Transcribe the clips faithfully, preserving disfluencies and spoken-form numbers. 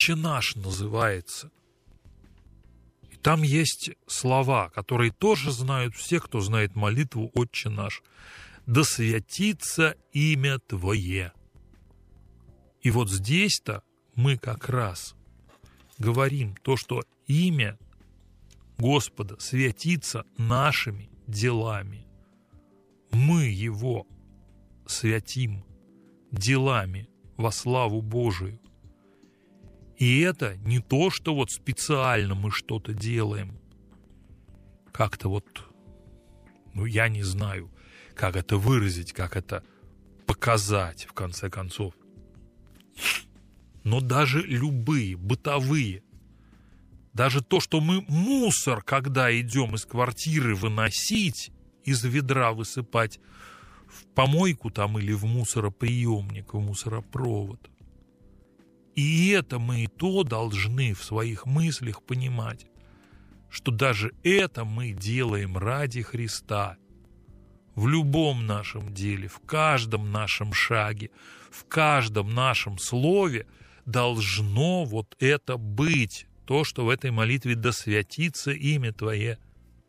«Отче наш» называется. И там есть слова, которые тоже знают все, кто знает молитву «Отче наш». «Да святится имя Твое». И вот здесь-то мы как раз говорим то, что имя Господа святится нашими делами. Мы Его святим делами во славу Божию. И это не то, что вот специально мы что-то делаем. Как-то вот, ну я не знаю, как это выразить, как это показать, в конце концов. Но даже любые бытовые, даже то, что мы мусор, когда идем из квартиры выносить, из ведра высыпать в помойку там или в мусороприемник, в мусоропровод. И это мы и то должны в своих мыслях понимать, что даже это мы делаем ради Христа. В любом нашем деле, в каждом нашем шаге, в каждом нашем слове должно вот это быть, то, что в этой молитве «Да святится имя Твое».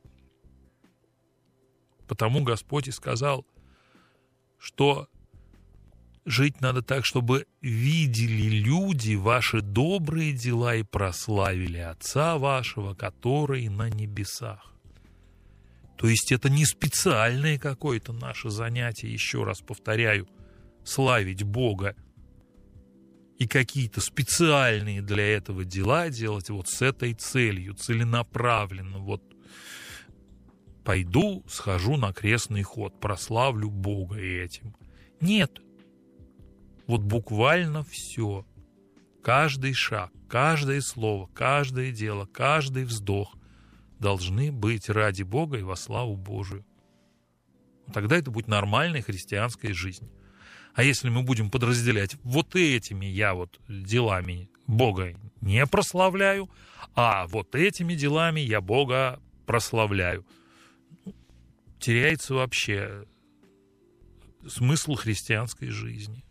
Потому Господь и сказал, что жить надо так, чтобы видели люди ваши добрые дела и прославили Отца вашего, который на небесах. То есть это не специальное какое-то наше занятие, еще раз повторяю, славить Бога и какие-то специальные для этого дела делать вот с этой целью, целенаправленно. Вот пойду, схожу на крестный ход, прославлю Бога этим. Нет. Вот буквально все. Каждый шаг, каждое слово, каждое дело, каждый вздох должны быть ради Бога и во славу Божию. Тогда это будет нормальной христианской жизнь. А если мы будем подразделять вот этими я вот делами Бога не прославляю, а вот этими делами я Бога прославляю, теряется вообще смысл христианской жизни.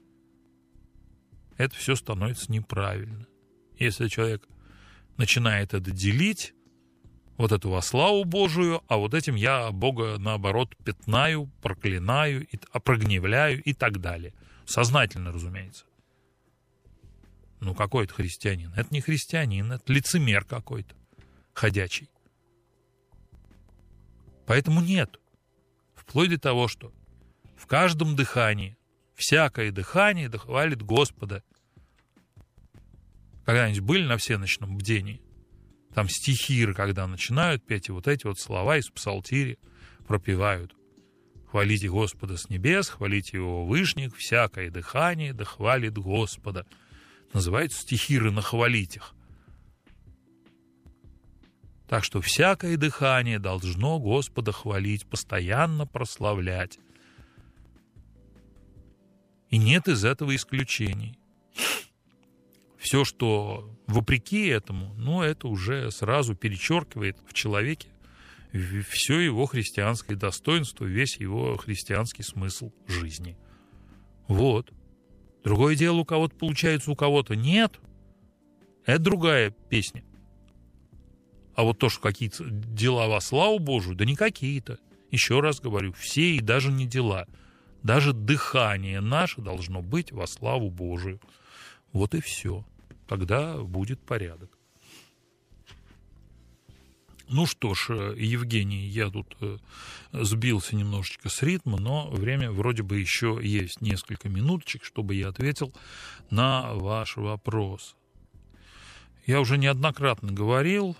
Это все становится неправильно. Если человек начинает это делить, вот эту во славу Божию, а вот этим я Бога, наоборот, пятнаю, проклинаю, прогневляю и так далее. Сознательно, разумеется. Ну, какой это христианин? Это не христианин, это лицемер какой-то, ходячий. Поэтому нет. Вплоть до того, что в каждом дыхании, всякое дыхание да хвалит Господа. Когда-нибудь были на всеночном бдении? Там стихиры, когда начинают петь, и вот эти вот слова из псалтири пропевают. Хвалите Господа с небес, хвалите Его вышних, всякое дыхание да хвалит Господа. Называются стихиры «Нахвалить их». Так что всякое дыхание должно Господа хвалить, постоянно прославлять. И нет из этого исключений. Все, что вопреки этому, ну, это уже сразу перечеркивает в человеке все его христианское достоинство, весь его христианский смысл жизни. Вот. Другое дело, у кого-то получается, у кого-то нет. Это другая песня. А вот то, что какие-то дела во славу Божию, да не какие-то. Еще раз говорю, все и даже не дела. Даже дыхание наше должно быть во славу Божию. Вот и все. Тогда будет порядок. Ну что ж, Евгений, я тут сбился немножечко с ритма, но время вроде бы еще есть несколько минуточек, чтобы я ответил на ваш вопрос. Я уже неоднократно говорил,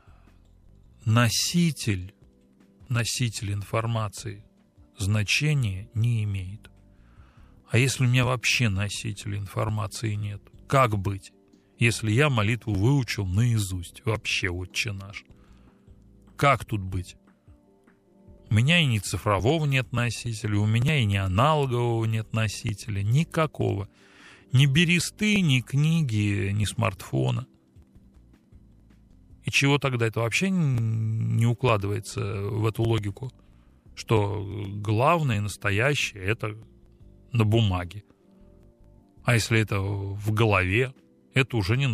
носитель, носитель информации значения не имеет. А если у меня вообще носителя информации нет, как быть, если я молитву выучил наизусть, вообще «Отче наш»? Как тут быть? У меня и ни цифрового нет носителя, у меня и ни аналогового нет носителя, никакого. Ни бересты, ни книги, ни смартфона. И чего тогда это вообще не укладывается в эту логику? Что главное, настоящее, это на бумаге. А если это в голове, это уже не